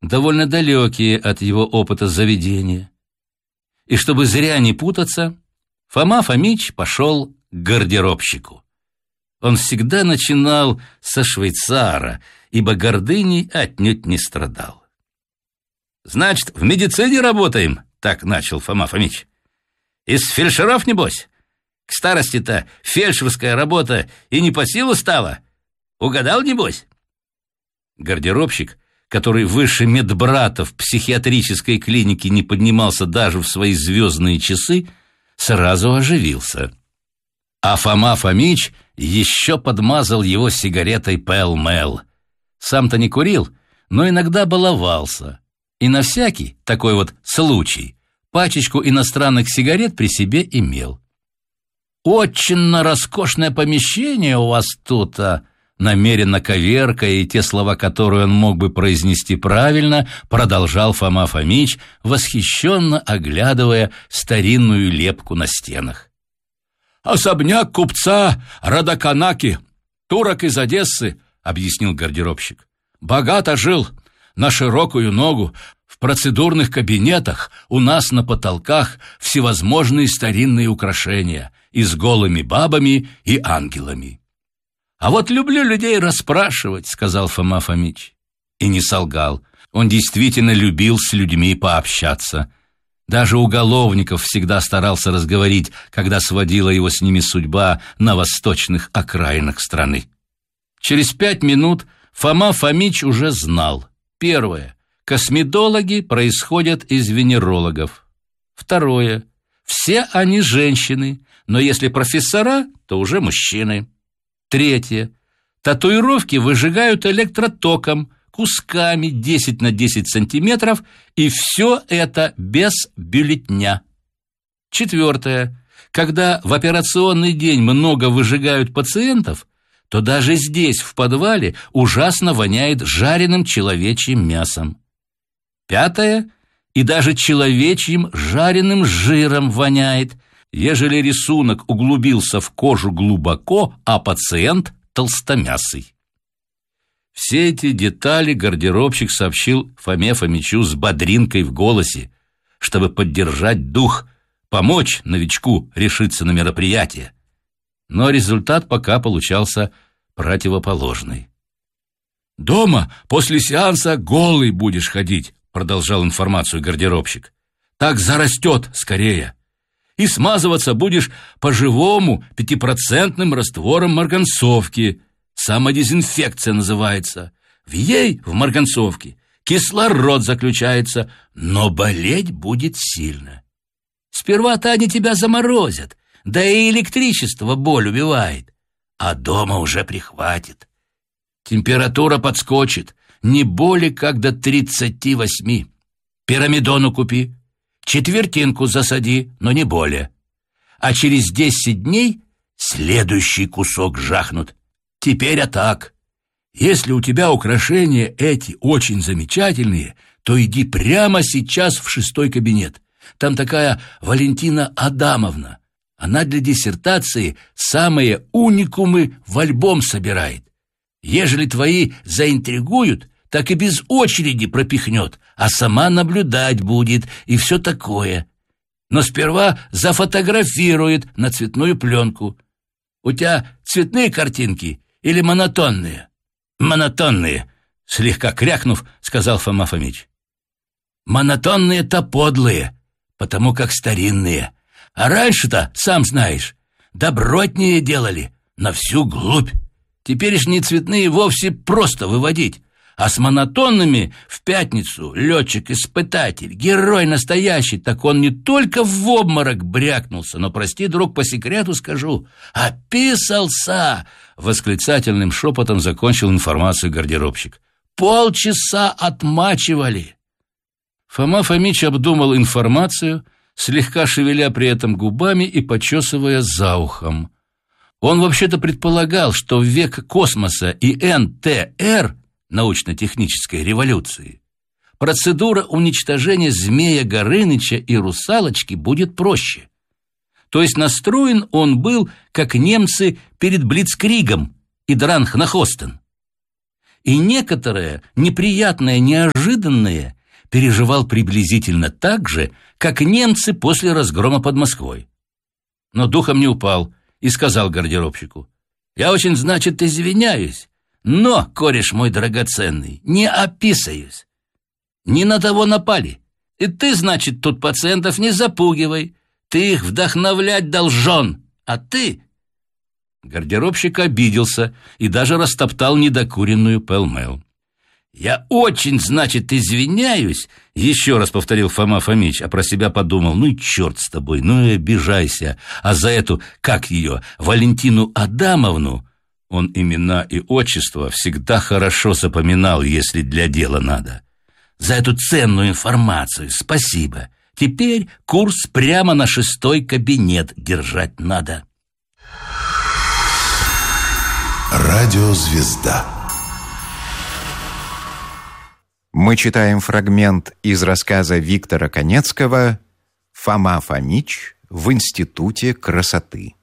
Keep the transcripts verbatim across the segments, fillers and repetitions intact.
довольно далекие от его опыта заведения. И чтобы зря не путаться, Фома Фомич пошел к гардеробщику. Он всегда начинал со швейцара, ибо гордыней отнюдь не страдал. «Значит, в медицине работаем?» — так начал Фома Фомич. «Из фельдшеров, небось? К старости-то фельдшерская работа и не по силу стала. Угадал, небось?» Гардеробщик, который выше медбрата в психиатрической клинике не поднимался даже в свои звездные часы, сразу оживился. А Фома Фомич еще подмазал его сигаретой Пэл-Мэл. Сам-то не курил, но иногда баловался. И на всякий такой вот случай пачечку иностранных сигарет при себе имел. «Очень роскошное помещение у вас тут», а намеренно коверкая и те слова, которые он мог бы произнести правильно, продолжал Фома Фомич, восхищенно оглядывая старинную лепку на стенах. «Особняк купца Радаканаки, турок из Одессы», — объяснил гардеробщик. «Богато жил, на широкую ногу, в процедурных кабинетах у нас на потолках всевозможные старинные украшения и с голыми бабами и ангелами». «А вот люблю людей расспрашивать», — сказал Фома Фомич. И не солгал. Он действительно любил с людьми пообщаться. Даже уголовников всегда старался разговорить, когда сводила его с ними судьба на восточных окраинах страны. Через пять минут Фома Фомич уже знал. Первое. Косметологи происходят из венерологов. Второе. Все они женщины, но если профессора, то уже мужчины. Третье. Татуировки выжигают электротоком, кусками десять на десять сантиметров, и все это без бюллетня. Четвертое. Когда в операционный день много выжигают пациентов, то даже здесь, в подвале, ужасно воняет жареным человечьим мясом. Пятое. И даже человечьим жареным жиром воняет, ежели рисунок углубился в кожу глубоко, а пациент толстомясый. Все эти детали гардеробщик сообщил Фоме Фомичу с бодринкой в голосе, чтобы поддержать дух, помочь новичку решиться на мероприятие. Но результат пока получался противоположный. «Дома после сеанса голый будешь ходить», — продолжал информацию гардеробщик. «Так зарастет скорее. И смазываться будешь по-живому пятипроцентным раствором марганцовки. Самодезинфекция называется. В ей, в марганцовке, кислород заключается, но болеть будет сильно. Сперва-то они тебя заморозят, да и электричество боль убивает, а дома уже прихватит. Температура подскочит, не более как до тридцати восьми. Пирамидону купи, четвертинку засади, но не более. А через десять дней следующий кусок жахнут. Теперь а так. Если у тебя украшения эти очень замечательные, то иди прямо сейчас в шестой кабинет. Там такая Валентина Адамовна. Она для диссертации самые уникумы в альбом собирает. Ежели твои заинтригуют, так и без очереди пропихнет, а сама наблюдать будет и все такое. Но сперва зафотографирует на цветную пленку. У тебя цветные картинки или монотонные? Монотонные, слегка крякнув, сказал Фома Фомич. Монотонные-то подлые, потому как старинные. А раньше-то, сам знаешь, добротнее делали, на всю глубь. Теперешние цветные вовсе просто выводить. А с монотонными в пятницу летчик-испытатель, герой настоящий, так он не только в обморок брякнулся, но, прости, друг, по секрету скажу, описался. Восклицательным шепотом закончил информацию гардеробщик. Полчаса отмачивали. Фома Фомич обдумал информацию, слегка шевеля при этом губами и почесывая за ухом. Он вообще-то предполагал, что в век космоса и эн тэ эр, научно-технической революции, процедура уничтожения Змея Горыныча и Русалочки будет проще. То есть настроен он был, как немцы перед Блицкригом и Дранхнахостен. и некоторое неприятное, неожиданное переживал приблизительно так же, как немцы после разгрома под Москвой. Но духом не упал и сказал гардеробщику: «Я очень, значит, извиняюсь, но, кореш мой драгоценный, не описаюсь. Не на того напали. И ты, значит, тут пациентов не запугивай. Ты их вдохновлять должен, а ты...» Гардеробщик обиделся и даже растоптал недокуренную пэл-мэл. «Я очень, значит, извиняюсь», — еще раз повторил Фома Фомич, а про себя подумал: «Ну и черт с тобой, ну и обижайся». А за эту, как ее, Валентину Адамовну, он имена и отчество всегда хорошо запоминал, если для дела надо. «За эту ценную информацию спасибо. Теперь курс прямо на шестой кабинет держать надо». Радиозвезда. Мы читаем фрагмент из рассказа Виктора Канецкого «Фома Фомич в институте красоты».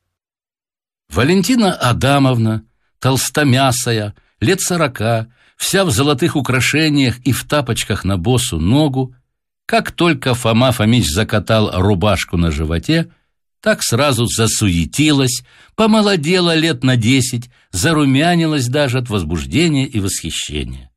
Валентина Адамовна, толстомясая, лет сорока, вся в золотых украшениях и в тапочках на босу ногу, как только Фома Фомич закатал рубашку на животе, так сразу засуетилась, помолодела лет на десять, зарумянилась даже от возбуждения и восхищения.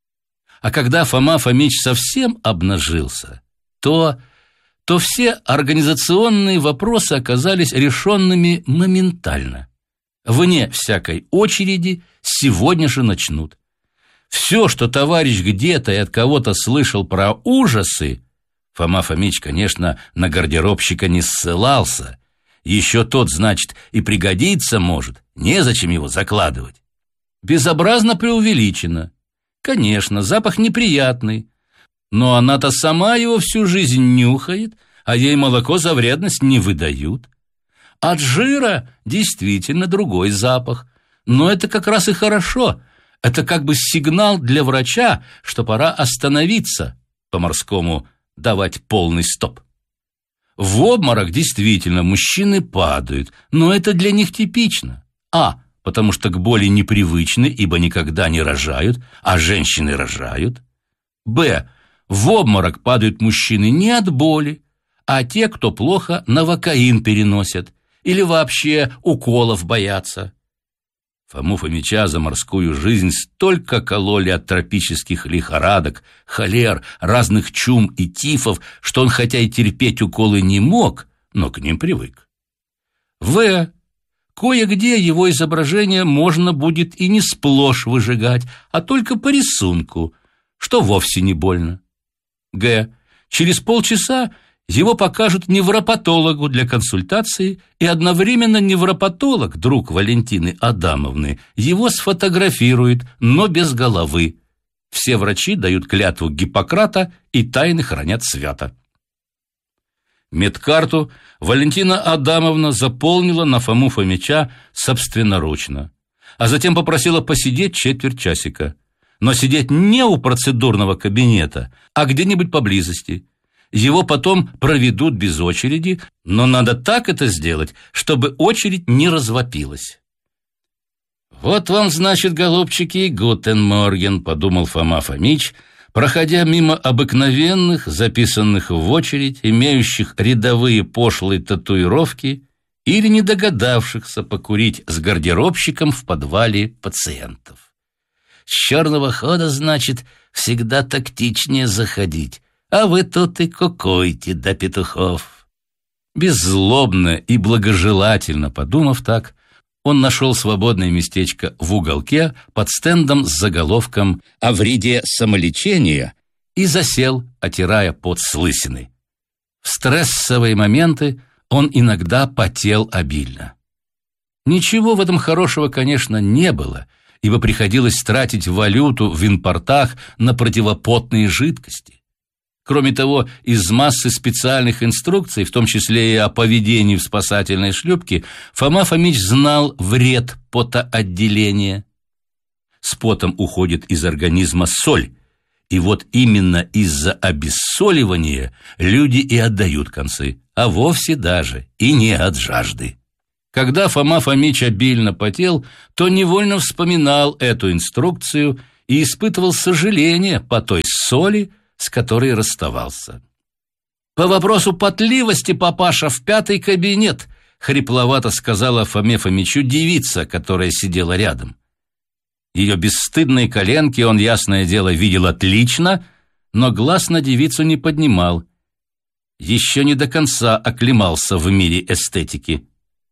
А когда Фома Фомич совсем обнажился, то, то все организационные вопросы оказались решенными моментально. Вне всякой очереди сегодня же начнут. Все, что товарищ где-то и от кого-то слышал про ужасы, Фома Фомич, конечно, на гардеробщика не ссылался. Еще тот, значит, и пригодится может, незачем его закладывать. Безобразно преувеличено. Конечно, запах неприятный, но она-то сама его всю жизнь нюхает, а ей молоко за вредность не выдают. От жира действительно другой запах, но это как раз и хорошо. Это как бы сигнал для врача, что пора остановиться, по-морскому давать полный стоп. В обморок действительно мужчины падают, но это для них типично. А, потому что к боли непривычны, ибо никогда не рожают, а женщины рожают. Б, в обморок падают мужчины не от боли, а те, кто плохо новокаин переносят или вообще уколов боятся. Фому Фомича за морскую жизнь столько кололи от тропических лихорадок, холер, разных чум и тифов, что он хотя и терпеть уколы не мог, но к ним привык. В. Кое-где его изображение можно будет и не сплошь выжигать, а только по рисунку, что вовсе не больно. Г. Через полчаса его покажут невропатологу для консультации, и одновременно невропатолог, друг Валентины Адамовны, его сфотографирует, но без головы. Все врачи дают клятву Гиппократа и тайны хранят свято. Медкарту Валентина Адамовна заполнила на Фому Фомича собственноручно, а затем попросила посидеть четверть часика. Но сидеть не у процедурного кабинета, а где-нибудь поблизости. Его потом проведут без очереди, но надо так это сделать, чтобы очередь не развопилась. «Вот вам, значит, голубчики, гутен морген», — подумал Фома Фомич, проходя мимо обыкновенных, записанных в очередь, имеющих рядовые пошлые татуировки или не догадавшихся покурить с гардеробщиком в подвале пациентов. С черного хода, значит, всегда тактичнее заходить, а вы тут и кукуйте до петухов. Беззлобно и благожелательно подумав так, он нашел свободное местечко в уголке под стендом с заголовком «О вреде самолечения» и засел, отирая пот с лысины. В стрессовые моменты он иногда потел обильно. Ничего в этом хорошего, конечно, не было, ибо приходилось тратить валюту в импортах на противопотные жидкости. Кроме того, из массы специальных инструкций, в том числе и о поведении в спасательной шлюпке, Фома Фомич знал вред потоотделения. С потом уходит из организма соль, и вот именно из-за обессоливания люди и отдают концы, а вовсе даже и не от жажды. Когда Фома Фомич обильно потел, то невольно вспоминал эту инструкцию и испытывал сожаление по той соли, с которой расставался. «По вопросу потливости, папаша, в пятый кабинет», — хрипловато сказала Фоме Фомичу девица, которая сидела рядом. Ее бесстыдные коленки он, ясное дело, видел отлично, но глаз на девицу не поднимал. Еще не до конца оклемался в мире эстетики.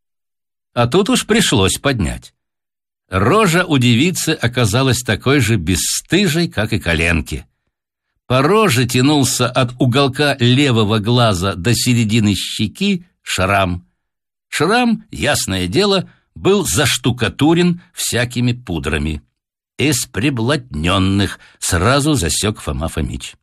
А тут уж пришлось поднять. Рожа у девицы оказалась такой же бесстыжей, как и коленки. По роже тянулся от уголка левого глаза до середины щеки шрам. Шрам, ясное дело, был заштукатурен всякими пудрами. Из приблотненных, сразу засек Фома Фомич.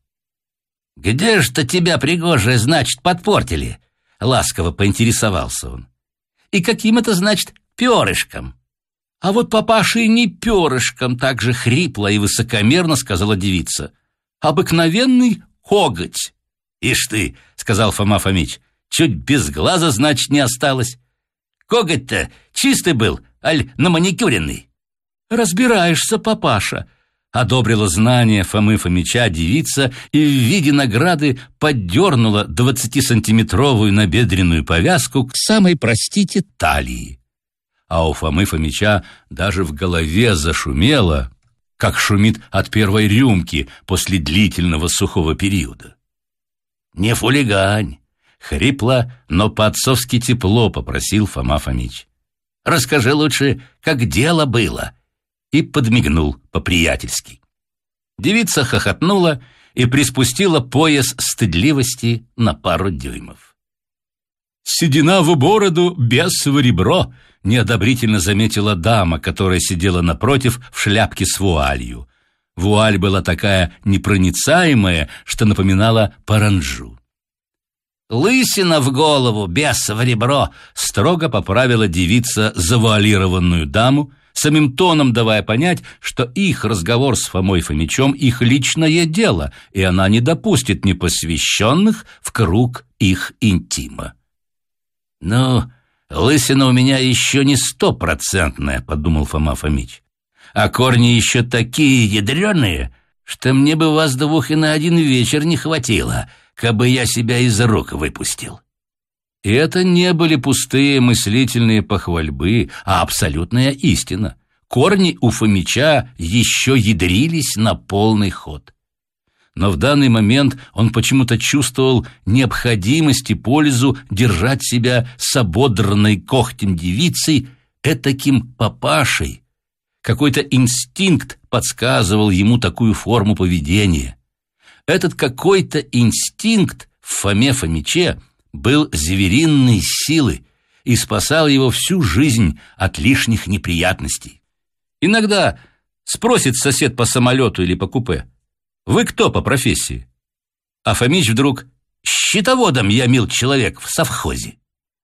«Где ж-то тебя, пригожая, значит, подпортили?» — ласково поинтересовался он. «И каким это, значит, перышком?» «А вот папаша и не перышком», — так же хрипло и высокомерно сказала девица. «Обыкновенный коготь». «Ишь ты», — сказал Фома Фомич, — «чуть без глаза, значит, не осталось. Коготь-то чистый был, аль наманикюренный?» «Разбираешься, папаша», — одобрила знание Фомы Фомича девица и в виде награды поддернула двадцатисантиметровую набедренную повязку к самой, простите, талии. А у Фомы Фомича даже в голове зашумело, как шумит от первой рюмки после длительного сухого периода. «Не фулигань!» — хрипло, но по-отцовски тепло попросил Фома Фомич. «Расскажи лучше, как дело было!» И подмигнул по-приятельски. Девица хохотнула и приспустила пояс стыдливости на пару дюймов. «Седина в бороду, бес в ребро», — неодобрительно заметила дама, которая сидела напротив в шляпке с вуалью. Вуаль была такая непроницаемая, что напоминала паранджу. «Лысина в голову, бес в ребро», — строго поправила девица завуалированную даму, самим тоном давая понять, что их разговор с Фомой Фомичом — их личное дело, и она не допустит непосвященных в круг их интима. «Ну, лысина у меня еще не стопроцентная», — подумал Фома Фомич, «а корни еще такие ядреные, что мне бы вас двух и на один вечер не хватило, кабы я себя из рук выпустил». И это не были пустые мыслительные похвальбы, а абсолютная истина. Корни у Фомича еще ядрились на полный ход. Но в данный момент он почему-то чувствовал необходимость и пользу держать себя с ободранной когтем девицей, этаким папашей. Какой-то инстинкт подсказывал ему такую форму поведения. Этот какой-то инстинкт в Фоме Фомиче был звериной силы и спасал его всю жизнь от лишних неприятностей. Иногда спросит сосед по самолету или по купе: «Вы кто по профессии?» А Фомич вдруг: «Счетоводом я, мил человек, в совхозе».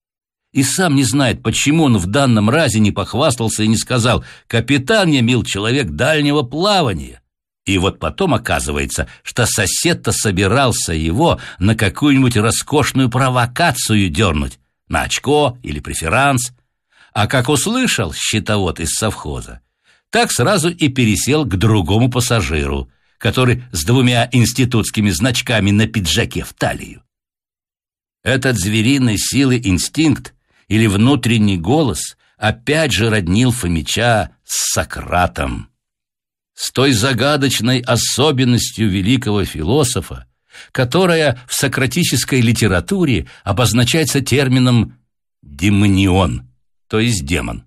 И сам не знает, почему он в данном разе не похвастался и не сказал: «Капитан я, мил человек, дальнего плавания». И вот потом оказывается, что сосед-то собирался его на какую-нибудь роскошную провокацию дернуть, на очко или преферанс. А как услышал счетовод из совхоза, так сразу и пересел к другому пассажиру, который с двумя институтскими значками на пиджаке в талию. Этот звериной силы инстинкт или внутренний голос опять же роднил Фомича с Сократом, с той загадочной особенностью великого философа, которая в сократической литературе обозначается термином «демонион», то есть демон.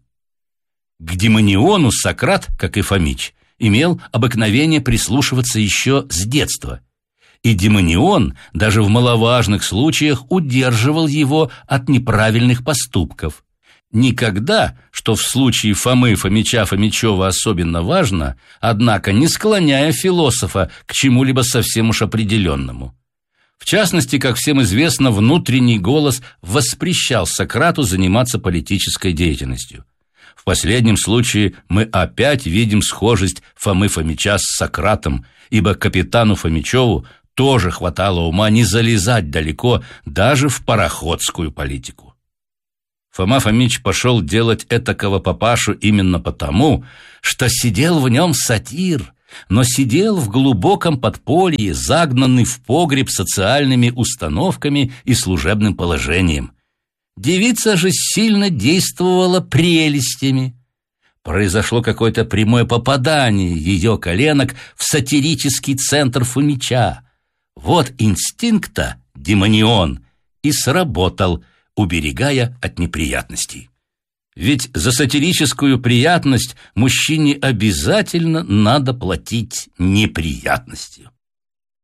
К демониону Сократ, как и Фомич, имел обыкновение прислушиваться еще с детства, и демонион даже в маловажных случаях удерживал его от неправильных поступков. Никогда, что в случае Фомы Фомича Фомичева особенно важно, однако не склоняя философа к чему-либо совсем уж определенному. В частности, как всем известно, внутренний голос воспрещал Сократу заниматься политической деятельностью. В последнем случае мы опять видим схожесть Фомы Фомича с Сократом, ибо капитану Фомичеву тоже хватало ума не залезать далеко даже в пароходскую политику. Фома Фомич пошел делать этакого папашу именно потому, что сидел в нем сатир, но сидел в глубоком подполье, загнанный в погреб социальными установками и служебным положением. Девица же сильно действовала прелестями. Произошло какое-то прямое попадание ее коленок в сатирический центр Фомича. Вот инстинкта демонион и сработал, уберегая от неприятностей. Ведь за сатирическую приятность мужчине обязательно надо платить неприятностью.